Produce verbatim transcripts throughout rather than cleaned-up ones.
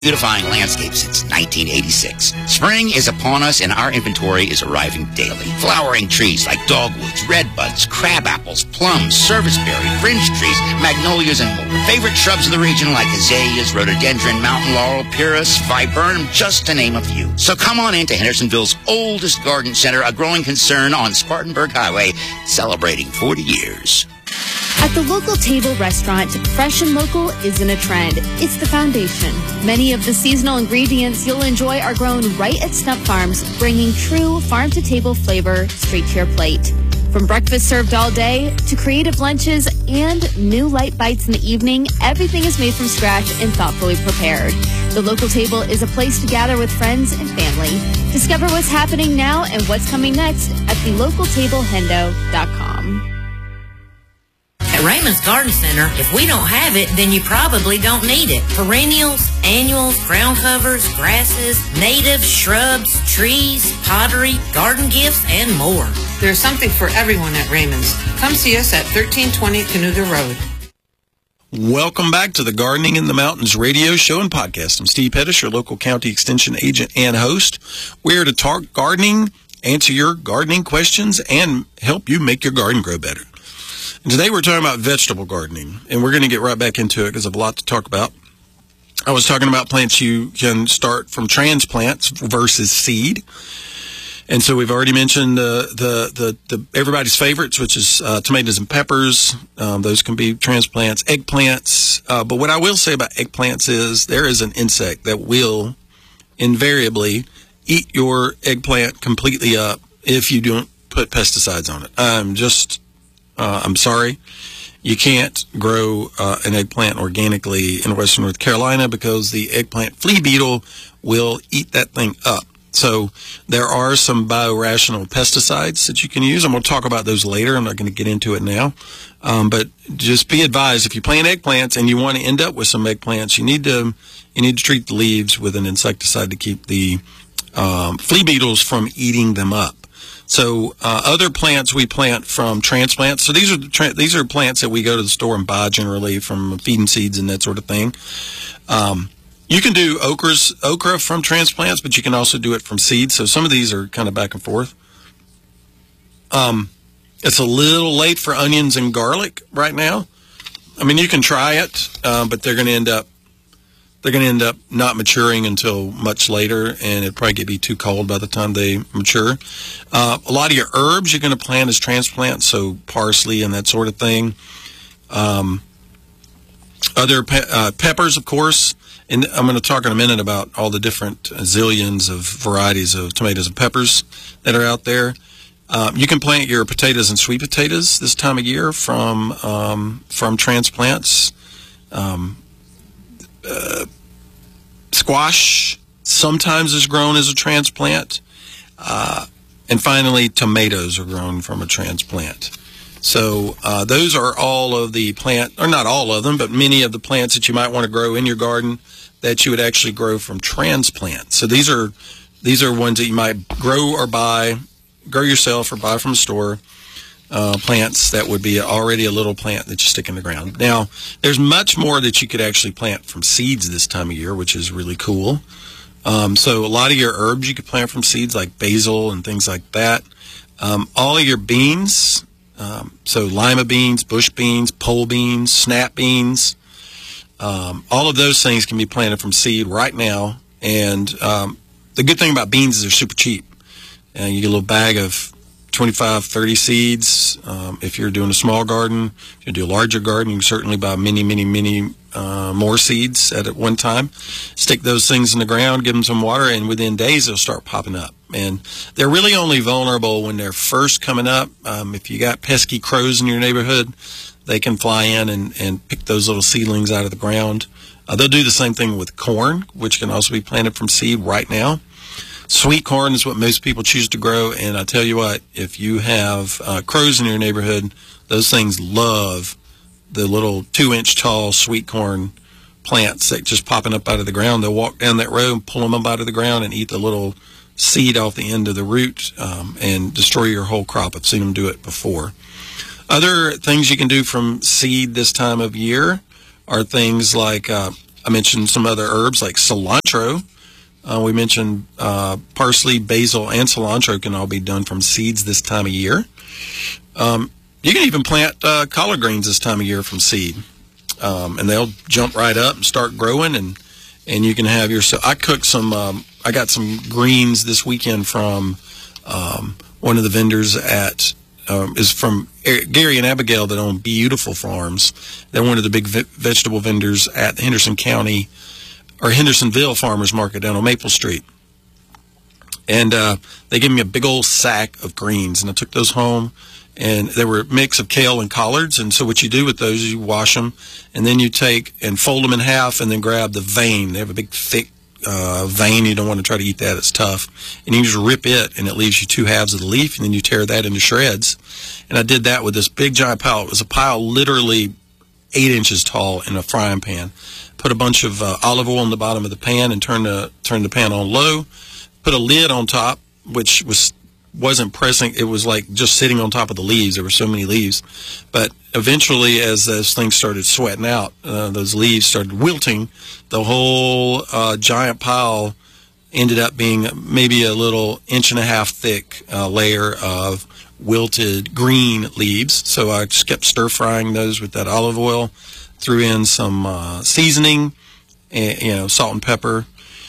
Beautifying landscape since nineteen eighty-six. Spring is upon us and our inventory is arriving daily. Flowering trees like dogwoods, redbuds, crabapples, plums, serviceberry, fringe trees, magnolias, and more. Favorite shrubs of the region like azaleas, rhododendron, mountain laurel, pyrrhus, viburnum, just to name a few. So come on into Hendersonville's oldest garden center, a growing concern on Spartanburg Highway, celebrating forty years. At the local table restaurant, fresh and local isn't a trend. It's the foundation. Many of the seasonal ingredients you'll enjoy are grown right at Stump Farms, bringing true farm-to-table flavor straight to your plate. From breakfast served all day to creative lunches and new light bites in the evening, everything is made from scratch and thoughtfully prepared. The local table is a place to gather with friends and family. Discover what's happening now and what's coming next at the local table hendo dot com. At Raymond's Garden Center, if we don't have it, then you probably don't need it. Perennials, annuals, ground covers, grasses, natives, shrubs, trees, pottery, garden gifts, and more. There's something for everyone at Raymond's. Come see us at thirteen twenty Canoga Road. Welcome back to the Gardening in the Mountains radio show and podcast. I'm Steve Pettis, your local county extension agent and host. We're to talk gardening, answer your gardening questions, and help you make your garden grow better. And today we're talking about vegetable gardening, and we're going to get right back into it because I have a lot to talk about. I was talking about plants you can start from transplants versus seed. And so we've already mentioned uh, the, the, the everybody's favorites, which is uh, tomatoes and peppers. Um, those can be transplants, eggplants. Uh, but what I will say about eggplants is there is an insect that will invariably eat your eggplant completely up if you don't put pesticides on it. I'm just... Uh, I'm sorry, you can't grow uh, an eggplant organically in western North Carolina because the eggplant flea beetle will eat that thing up. So there are some biorational pesticides that you can use. I'm going to talk about those later. I'm not going to get into it now. Um, but just be advised, if you plant eggplants and you want to end up with some eggplants, you need to you need to treat the leaves with an insecticide to keep the um, flea beetles from eating them up. So uh, other plants we plant from transplants. So these are the tra- these are plants that we go to the store and buy generally from feeding seeds and that sort of thing. Um, you can do okras, okra from transplants, but you can also do it from seeds. So some of these are kind of back and forth. Um, it's a little late for onions and garlic right now. I mean, you can try it, uh, but they're going to end up They're going to end up not maturing until much later, and it'll probably be too cold by the time they mature. Uh, a lot of your herbs you're going to plant as transplants, so parsley and that sort of thing. Um, other pe- uh, peppers, of course, and I'm going to talk in a minute about all the different zillions of varieties of tomatoes and peppers that are out there. Um, you can plant your potatoes and sweet potatoes this time of year from um, from transplants. Um, Uh, squash sometimes is grown as a transplant. Uh, and finally, tomatoes are grown from a transplant. So uh, those are all of the plant, or not all of them, but many of the plants that you might want to grow in your garden that you would actually grow from transplants. So these are these are ones that you might grow or buy, grow yourself or buy from a store. Uh, plants that would be already a little plant that you stick in the ground. Now, there's much more that you could actually plant from seeds this time of year, which is really cool. Um, so a lot of your herbs you could plant from seeds, like basil and things like that. Um, all of your beans, um, so lima beans, bush beans, pole beans, snap beans, um, all of those things can be planted from seed right now. And um, the good thing about beans is they're super cheap. Uh, you get a little bag of twenty-five, thirty seeds. Um, if you're doing a small garden, if you do a larger garden, you can certainly buy many, many, many uh, more seeds at one time. Stick those things in the ground, give them some water, and within days they'll start popping up. And they're really only vulnerable when they're first coming up. Um, if you got pesky crows in your neighborhood, they can fly in and, and pick those little seedlings out of the ground. Uh, they'll do the same thing with corn, which can also be planted from seed right now. Sweet corn is what most people choose to grow, and I tell you what, if you have uh, crows in your neighborhood, those things love the little two-inch tall sweet corn plants that just popping up out of the ground. They'll walk down that road, pull them up out of the ground, and eat the little seed off the end of the root um, and destroy your whole crop. I've seen them do it before. Other things you can do from seed this time of year are things like uh, I mentioned some other herbs like cilantro. Uh, we mentioned uh, parsley, basil, and cilantro can all be done from seeds this time of year. Um, you can even plant uh, collard greens this time of year from seed, um, and they'll jump right up and start growing, and and you can have your. So I cooked some. Um, I got some greens this weekend from um, one of the vendors at. Um, is from Gary and Abigail that own Beautiful Farms. They're one of the big ve- vegetable vendors at the Henderson County or Hendersonville Farmers Market down on Maple Street. And uh, they gave me a big old sack of greens, and I took those home, and they were a mix of kale and collards. And so what you do with those is you wash them, and then you take and fold them in half, and then grab the vein. They have a big, thick uh, vein. You don't want to try to eat that. It's tough. And you just rip it, and it leaves you two halves of the leaf, and then you tear that into shreds. And I did that with this big, giant pile. It was a pile literally eight inches tall in a frying pan. Put a bunch of uh, olive oil in the bottom of the pan and turn the, turn the pan on low. Put a lid on top, which was, wasn't pressing. It was like just sitting on top of the leaves. There were so many leaves. But eventually, as those things started sweating out, uh, those leaves started wilting, the whole uh, giant pile ended up being maybe a little inch and a half thick uh, layer of wilted green leaves. So I just kept stir frying those with that olive oil, threw in some uh, seasoning, and, you know, salt and pepper,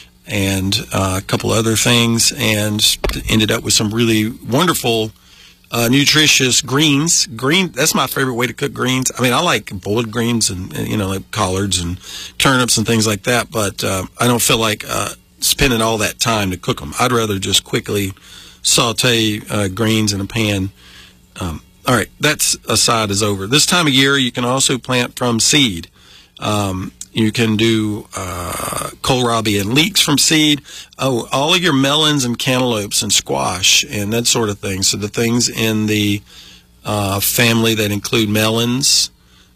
and uh, a couple other things, and ended up with some really wonderful, uh, nutritious greens. Green, that's my favorite way to cook greens. I mean, I like boiled greens and, and you know, like collards and turnips and things like that, but uh, I don't feel like uh, spending all that time to cook them. I'd rather just quickly saute uh, greens in a pan. Um, all right, that's aside is over. This time of year, you can also plant from seed. Um, you can do uh, kohlrabi and leeks from seed. Oh, all of your melons and cantaloupes and squash and that sort of thing. So the things in the uh, family that include melons,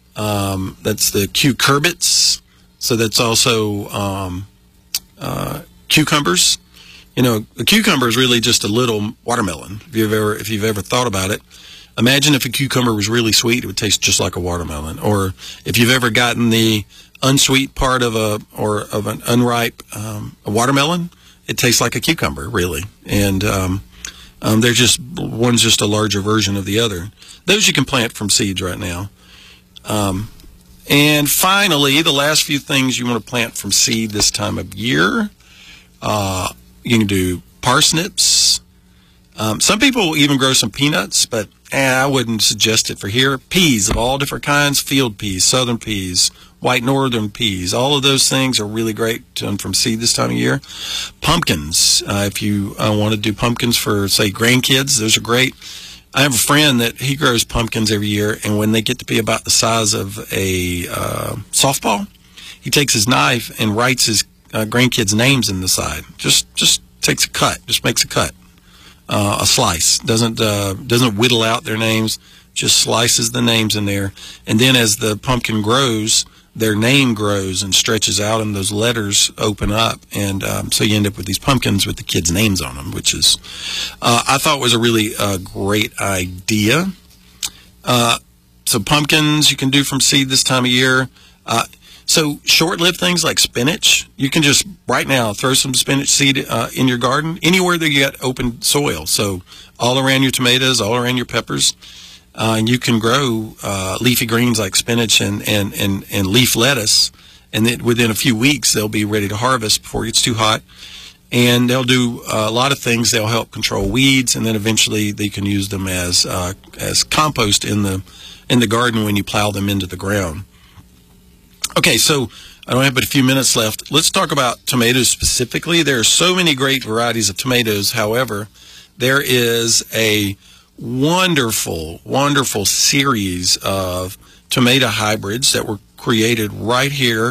um, that's the cucurbits. So that's also um, uh, cucumbers. You know, a cucumber is really just a little watermelon. If you've ever, if you've ever thought about it, imagine if a cucumber was really sweet, it would taste just like a watermelon. Or if you've ever gotten the unsweet part of a or of an unripe um, a watermelon, it tastes like a cucumber, really. And um, um, they're just one's just a larger version of the other. Those you can plant from seeds right now. Um, and finally, the last few things you want to plant from seed this time of year. Uh, You can do parsnips. Um, some people even grow some peanuts, but eh, I wouldn't suggest it for here. Peas of all different kinds, field peas, southern peas, white northern peas. All of those things are really great done from seed this time of year. Pumpkins, uh, if you uh, want to do pumpkins for, say, grandkids, those are great. I have a friend that he grows pumpkins every year, and when they get to be about the size of a uh, softball, he takes his knife and writes his Uh, grandkids' names in the side. Just, just takes a cut. Just makes a cut, uh, a slice. Doesn't, uh, doesn't whittle out their names. Just slices the names in there. And then as the pumpkin grows, their name grows and stretches out, and those letters open up. And um, so you end up with these pumpkins with the kids' names on them, which is, uh, I thought was a really uh, great idea. Uh, so pumpkins you can do from seed this time of year. Uh, So short-lived things like spinach, you can just right now throw some spinach seed uh, in your garden, anywhere that you got open soil. So all around your tomatoes, all around your peppers. Uh, and you can grow uh, leafy greens like spinach and, and, and, and leaf lettuce. And then within a few weeks, they'll be ready to harvest before it gets too hot. And they'll do a lot of things. They'll help control weeds, and then eventually they can use them as uh, as compost in the in the garden when you plow them into the ground. Okay, so I don't have but a few minutes left. Let's talk about tomatoes specifically. There are so many great varieties of tomatoes. However, there is a wonderful, wonderful series of tomato hybrids that were created right here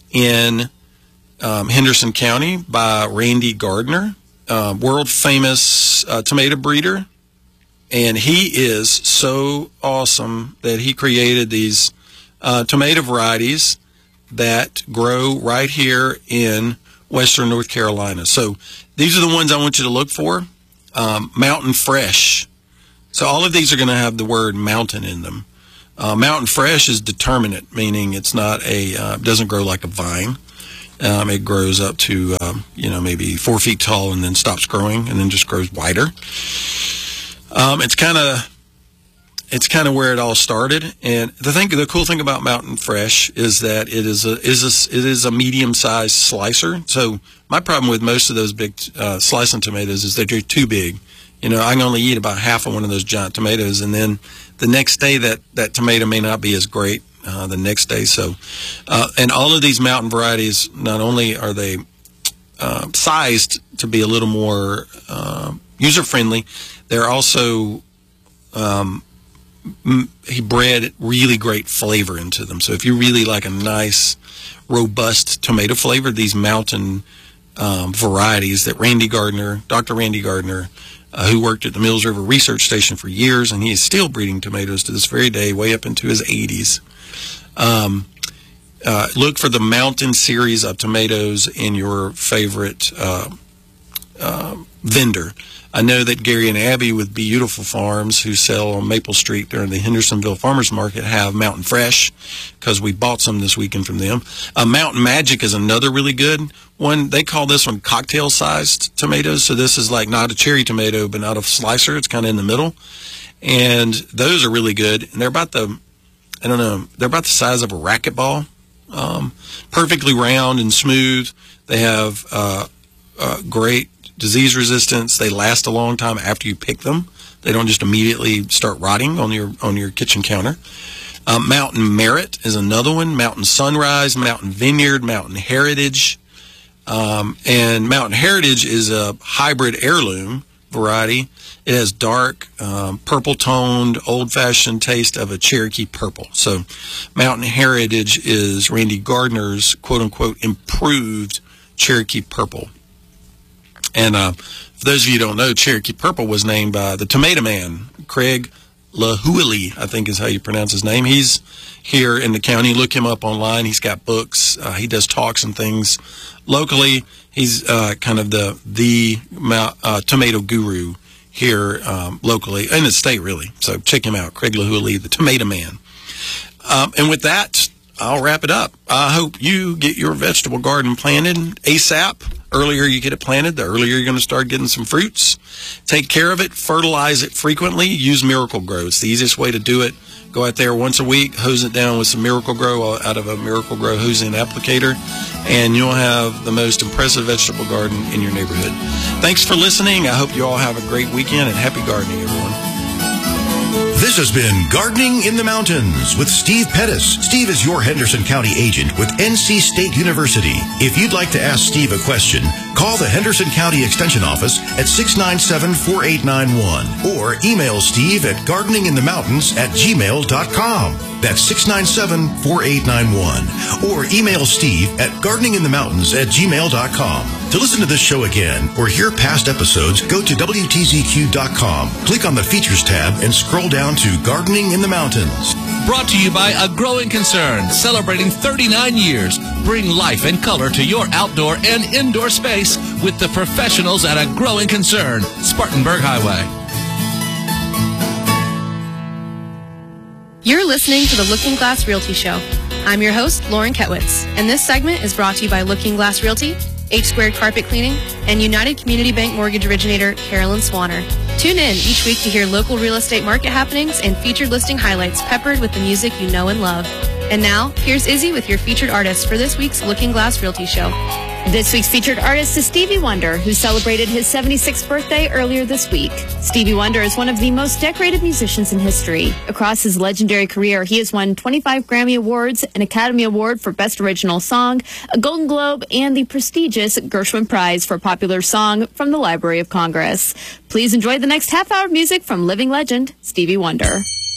in um, Henderson County by Randy Gardner, uh, world-famous uh, tomato breeder. And he is so awesome that he created these uh, tomato varieties that grow right here in western North Carolina. So these are the ones I want you to look for. Um, Mountain Fresh. So all of these are going to have the word mountain in them. Uh, Mountain Fresh is determinate, meaning it's not a uh, doesn't grow like a vine. Um, it grows up to, um, you know, maybe four feet tall and then stops growing and then just grows wider. Um, it's kind of it's kind of where it all started. And the thing, the cool thing about Mountain Fresh is that it is a is a, it is a medium sized slicer. So my problem with most of those big uh, slicing tomatoes is that they're too big. You know, I can only eat about half of one of those giant tomatoes, and then the next day that that tomato may not be as great uh, the next day. So, uh, and all of these mountain varieties, not only are they uh, sized to be a little more uh, user friendly, they're also um, he bred really great flavor into them. So if you really like a nice, robust tomato flavor, these mountain um, varieties that Randy Gardner, Doctor Randy Gardner, uh, who worked at the Mills River Research Station for years, and he is still breeding tomatoes to this very day, way up into his eighties. Um, uh, look for the Mountain series of tomatoes in your favorite uh, uh, vendor. I know that Gary and Abby with Beautiful Farms, who sell on Maple Street during the Hendersonville Farmers Market, have Mountain Fresh because we bought some this weekend from them. Uh, Mountain Magic is another really good one. They call this one cocktail-sized tomatoes. So this is like not a cherry tomato, but not a slicer. It's kind of in the middle. And those are really good. And they're about the, I don't know, they're about the size of a racquetball. Um, perfectly round and smooth. They have uh, uh, great disease resistance. They last a long time after you pick them. They don't just immediately start rotting on your on your kitchen counter. Um, Mountain Merit is another one. Mountain Sunrise, Mountain Vineyard, Mountain Heritage. Um, and Mountain Heritage is a hybrid heirloom variety. It has dark, um, purple-toned, old-fashioned taste of a Cherokee purple. So Mountain Heritage is Randy Gardner's quote-unquote improved Cherokee purple. And uh, for those of you who don't know, Cherokee Purple was named by the Tomato Man, Craig LaHoulie, I think is how you pronounce his name. He's here in the county. Look him up online. He's got books. Uh, he does talks and things locally. He's uh, kind of the the uh, tomato guru here um, locally, in the state, really. So check him out, Craig LaHoulie, the Tomato Man. Um, and with that, I'll wrap it up. I hope you get your vegetable garden planted ASAP. Earlier you get it planted, the earlier you're going to start getting some fruits. Take care of it, fertilize it frequently, use Miracle-Gro. It's the easiest way to do it. Go out there once a week, hose it down with some Miracle-Gro out of a Miracle-Gro hose-in applicator, and you'll have the most impressive vegetable garden in your neighborhood. Thanks for listening. I hope you all have a great weekend, and happy gardening, everyone. This has been Gardening in the Mountains with Steve Pettis. Steve is your Henderson County agent with N C State University. If you'd like to ask Steve a question, call the Henderson County Extension Office at six nine seven, four eight nine one or email Steve at gardening in the mountains at gmail dot com. That's six nine seven, four eight nine one. Or email Steve at gardening in the mountains at gmail dot com. To listen to this show again or hear past episodes, go to W T Z Q dot com, click on the Features tab, and scroll down to Gardening in the Mountains. Brought to you by A Growing Concern, celebrating thirty-nine years. Bring life and color to your outdoor and indoor space with the professionals at A Growing Concern, Spartanburg Highway. You're listening to the Looking Glass Realty Show. I'm your host, Lauren Ketwitz, and this segment is brought to you by Looking Glass Realty, H Squared Carpet Cleaning, and United Community Bank Mortgage Originator Carolyn Swanner. Tune in each week to hear local real estate market happenings and featured listing highlights peppered with the music you know and love. And now, here's Izzy with your featured artist for this week's Looking Glass Realty Show. This week's featured artist is Stevie Wonder, who celebrated his seventy-sixth birthday earlier this week. Stevie Wonder is one of the most decorated musicians in history. Across his legendary career, he has won twenty-five Grammy Awards, an Academy Award for Best Original Song, a Golden Globe, and the prestigious Gershwin Prize for Popular Song from the Library of Congress. Please enjoy the next half hour of music from living legend Stevie Wonder.